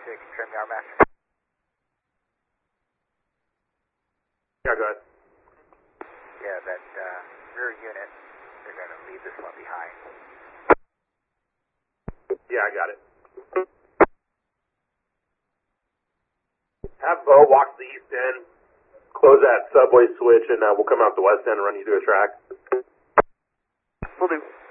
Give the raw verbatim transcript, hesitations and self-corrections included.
six, trim yard master. Yeah, go ahead. Yeah, that uh, rear unit, they're going to leave this one behind. Yeah, I got it. Have Bo walk to the east end, close that subway switch, and uh, we'll come out the west end and run you through a track. Will do.